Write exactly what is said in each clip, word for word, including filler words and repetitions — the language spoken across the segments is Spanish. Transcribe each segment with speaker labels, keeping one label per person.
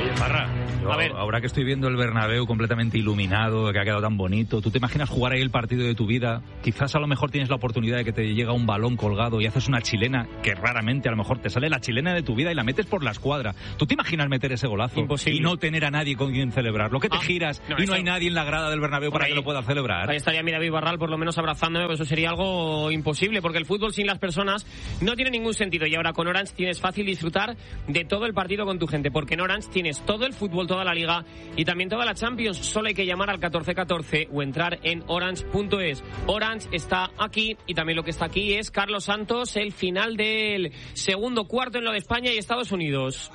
Speaker 1: Parra,
Speaker 2: yo,
Speaker 1: a ver.
Speaker 2: Ahora que estoy viendo el Bernabéu completamente iluminado, que ha quedado tan bonito, ¿tú te imaginas jugar ahí el partido de tu vida? Quizás a lo mejor tienes la oportunidad de que te llega un balón colgado y haces una chilena, que raramente a lo mejor te sale la chilena de tu vida y la metes por la escuadra. ¿Tú te imaginas meter ese golazo?
Speaker 1: Imposible.
Speaker 2: Y no tener a nadie con quien celebrar? Lo que te ah, giras no, y no hay nadie en la grada del Bernabéu para ahí, que lo pueda celebrar.
Speaker 1: Ahí estaría mi David Barral por lo menos abrazándome, pero eso sería algo imposible, porque el fútbol sin las personas no tiene ningún sentido. Y ahora con Orange tienes fácil disfrutar de todo el partido con tu gente, porque en Orange tienes todo el fútbol, toda la liga y también toda la Champions. Solo hay que llamar al catorce catorce o entrar en orange punto es. Orange está aquí y también lo que está aquí es Carlos Santos, el final del segundo cuarto en lo de España y Estados Unidos.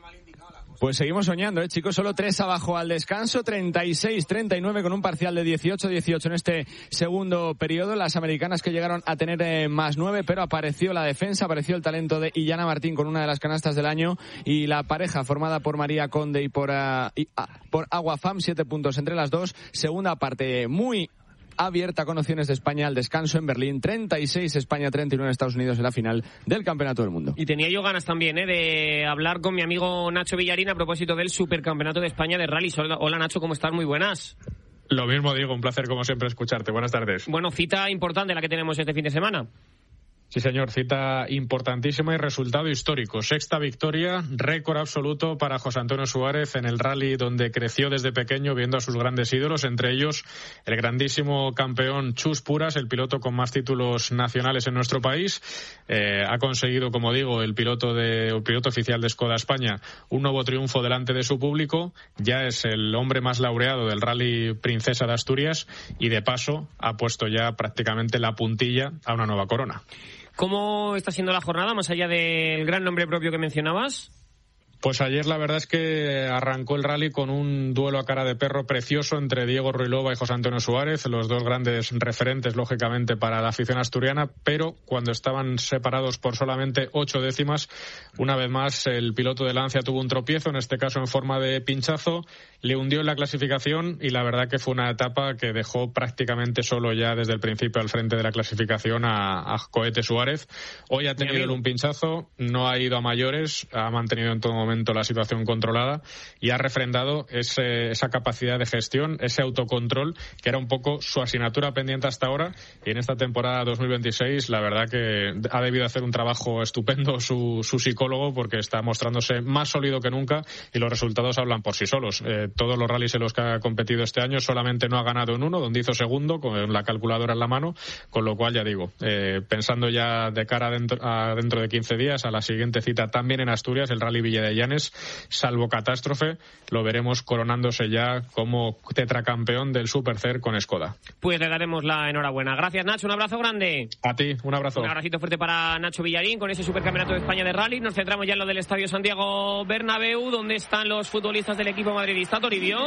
Speaker 3: Pues seguimos soñando, ¿eh, chicos? Solo tres abajo al descanso, treinta y seis treinta y nueve con un parcial de dieciocho dieciocho en este segundo periodo. Las americanas que llegaron a tener eh, más nueve, pero apareció la defensa, apareció el talento de Illana Martín con una de las canastas del año y la pareja formada por María Conde y por, uh, y, uh, por Aguafam, siete puntos entre las dos. Segunda parte muy abierta con opciones de España al descanso en Berlín. treinta y seis España, treinta y nueve Estados Unidos en la final del Campeonato del Mundo.
Speaker 1: Y tenía yo ganas también ¿eh? de hablar con mi amigo Nacho Villarín a propósito del Supercampeonato de España de Rally. Hola Nacho, ¿cómo estás? Muy buenas.
Speaker 4: Lo mismo, Diego, un placer como siempre escucharte. Buenas tardes.
Speaker 1: Bueno, cita importante la que tenemos este fin de semana.
Speaker 4: Sí, señor, cita importantísima y resultado histórico. Sexta victoria, récord absoluto para José Antonio Suárez en el rally donde creció desde pequeño viendo a sus grandes ídolos, entre ellos el grandísimo campeón Chus Puras, el piloto con más títulos nacionales en nuestro país. Eh, ha conseguido, como digo, el piloto de el piloto oficial de Skoda España un nuevo triunfo delante de su público. Ya es el hombre más laureado del rally Princesa de Asturias y de paso ha puesto ya prácticamente la puntilla a una nueva corona.
Speaker 1: ¿Cómo está siendo la jornada, más allá del gran nombre propio que mencionabas?
Speaker 4: Pues ayer la verdad es que arrancó el rally con un duelo a cara de perro precioso entre Diego Ruilova y José Antonio Suárez, los dos grandes referentes, lógicamente, para la afición asturiana, pero cuando estaban separados por solamente ocho décimas, una vez más el piloto de Lancia tuvo un tropiezo, en este caso en forma de pinchazo, le hundió en la clasificación y la verdad que fue una etapa que dejó prácticamente solo ya desde el principio al frente de la clasificación a, a Cohete Suárez. Hoy ha tenido un pinchazo, no ha ido a mayores, ha mantenido en todo momento la situación controlada y ha refrendado ese, esa capacidad de gestión, ese autocontrol que era un poco su asignatura pendiente hasta ahora, y en esta temporada dos mil veintiséis la verdad que ha debido hacer un trabajo estupendo su, su psicólogo, porque está mostrándose más sólido que nunca y los resultados hablan por sí solos. Eh, todos los rallies en los que ha competido este año solamente no ha ganado en uno, donde hizo segundo con la calculadora en la mano, con lo cual ya digo, eh, pensando ya de cara a dentro, a dentro de quince días a la siguiente cita también en Asturias, el Rally Villa de Llanes, salvo catástrofe, lo veremos coronándose ya como tetracampeón del Supercer con Skoda.
Speaker 1: Pues le daremos la enhorabuena. Gracias, Nacho, un abrazo grande.
Speaker 4: A ti, un abrazo.
Speaker 1: Un abracito fuerte para Nacho Villarín con ese Supercampeonato de España de Rally. Nos centramos ya en lo del Estadio Santiago Bernabéu, donde están los futbolistas del equipo madridista. Toribio.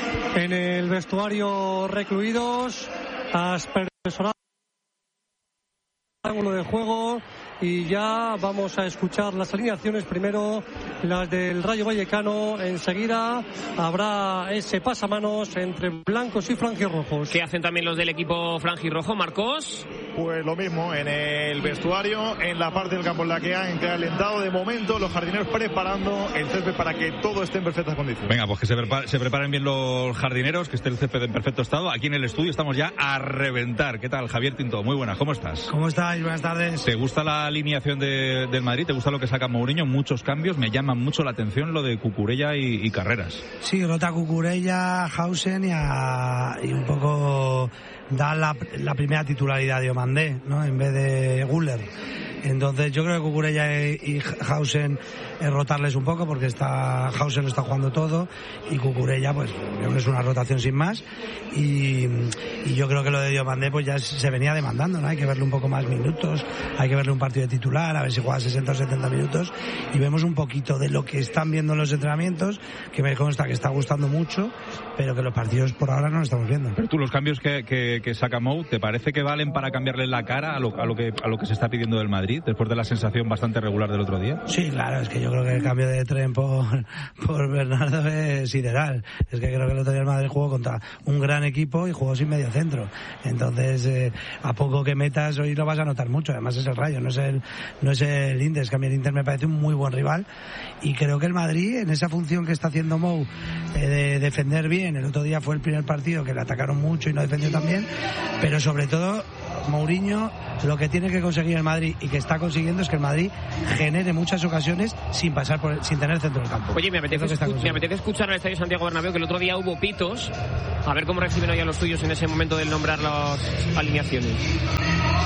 Speaker 5: En el vestuario recluidos, aspersonado ángulo de juego, y ya vamos a escuchar las alineaciones, primero las del Rayo Vallecano, enseguida habrá ese pasamanos entre blancos y franjirrojos.
Speaker 1: ¿Qué hacen también los del equipo franjirrojo, Marcos?
Speaker 6: Pues lo mismo, en el vestuario, en la parte del campo en la que han calentado de momento los jardineros, preparando el césped para que todo esté en perfectas condiciones.
Speaker 2: Venga, pues que se, prepar- se preparen bien los jardineros, que esté el césped en perfecto estado. Aquí en el estudio estamos ya a reventar. ¿Qué tal, Javier Tinto? Muy buenas, ¿cómo estás?
Speaker 7: ¿Cómo estáis? Buenas tardes.
Speaker 2: ¿Te gusta la alineación de, del Madrid? ¿Te gusta lo que saca Mourinho? Muchos cambios. Me llama mucho la atención lo de Cucurella y, y Carreras.
Speaker 7: Sí, rota Cucurella, Hausen y, a, y un poco da la, la primera titularidad de Omandé, ¿no? En vez de Güler. Entonces yo creo que Cucurella y, y Hausen es rotarles un poco, porque está Hausen lo está jugando todo y Cucurella pues creo que es una rotación sin más, y, y yo creo que lo de Diomandé pues ya se venía demandando, ¿no? Hay que verle un poco más minutos, hay que verle un partido de titular, a ver si juega sesenta o setenta minutos, y vemos un poquito de lo que están viendo en los entrenamientos, que me consta que está gustando mucho, pero que los partidos por ahora no lo estamos viendo.
Speaker 2: Pero tú, los cambios que, que, que saca Mou, ¿te parece que valen para cambiarle la cara a lo, a lo que a lo que se está pidiendo del Madrid, después de la sensación bastante regular del otro día?
Speaker 7: Sí, claro, es que yo yo creo que el cambio de tren por, por Bernardo es sideral. Es que creo que el otro día el Madrid jugó contra un gran equipo y jugó sin medio centro. Entonces, eh, a poco que metas hoy lo vas a notar mucho. Además es el Rayo, no es el, no es el Inter. Es que a mí el Inter me parece un muy buen rival. Y creo que el Madrid, en esa función que está haciendo Mou, eh, de defender bien, el otro día fue el primer partido que le atacaron mucho y no defendió tan bien, pero sobre todo Mourinho lo que tiene que conseguir el Madrid y que está consiguiendo es que el Madrid genere muchas ocasiones sin pasar por, sin tener centro del campo.
Speaker 1: Oye, me apetece, escu- me apetece escuchar al Estadio Santiago Bernabéu que el otro día hubo pitos, a ver cómo reciben hoy a los tuyos en ese momento del nombrar las alineaciones.